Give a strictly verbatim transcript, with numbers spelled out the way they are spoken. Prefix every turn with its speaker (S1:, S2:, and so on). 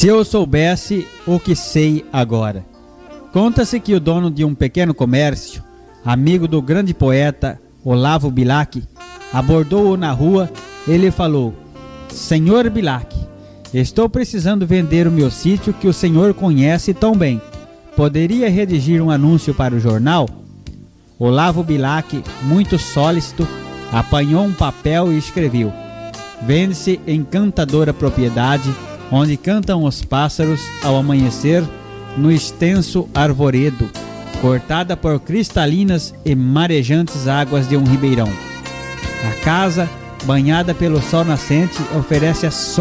S1: Se eu soubesse o que sei agora. Conta-se que o dono de um pequeno comércio, amigo do grande poeta Olavo Bilac, abordou-o na rua e lhe falou: Senhor Bilac, estou precisando vender o meu sítio que o senhor conhece tão bem. Poderia redigir um anúncio para o jornal? Olavo Bilac, muito solícito, apanhou um papel e escreveu: Vende-se encantadora propriedade, onde cantam os pássaros ao amanhecer, no extenso arvoredo, cortada por cristalinas e marejantes águas de um ribeirão. A casa, banhada pelo sol nascente, oferece a